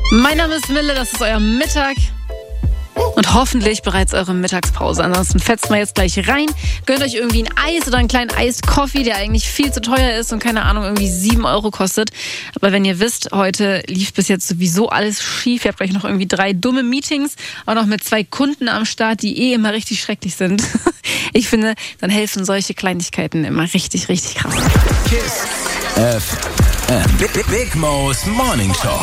Mein Name ist Mille, das ist euer Mittag und hoffentlich bereits eure Mittagspause. Ansonsten fetzt mal jetzt gleich rein, gönnt euch irgendwie ein Eis oder einen kleinen Iced Coffee, der eigentlich viel zu teuer ist und keine Ahnung, irgendwie 7 Euro kostet. Aber wenn ihr wisst, heute lief bis jetzt sowieso alles schief, ihr habt gleich noch irgendwie 3 dumme Meetings, auch noch mit 2 Kunden am Start, die immer richtig schrecklich sind. Ich finde, dann helfen solche Kleinigkeiten immer richtig, richtig krass. Kiss FM. Big Mo's Morning Show.